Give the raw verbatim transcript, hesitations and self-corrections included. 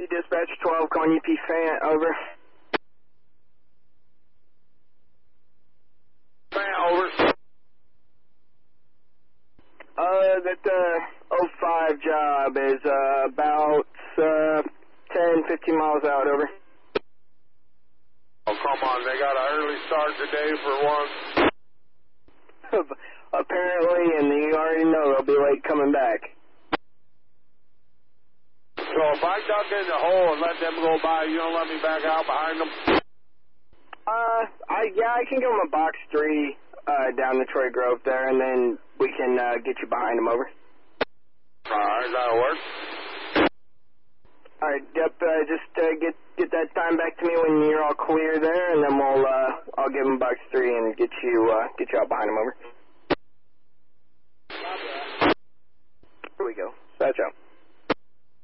Dispatch twelve, calling U P Fant, over. Fant, over. Uh, that uh, oh five job is uh, about uh, ten, fifteen miles out, over. Oh, come on, they got an early start today for once. Apparently, and you already know they'll be late coming back. So if I duck in the hole and let them go by, you don't let me back out behind them? Uh, I yeah, I can give them a box three uh, down the Troy Grove there, and then we can uh, get you behind them, over. All right, that'll work. All right, yep. Uh, just uh, get get that time back to me when you're all clear there, and then we'll uh, I'll give them box three and get you uh, get you out behind them, over. Here we go. That's out.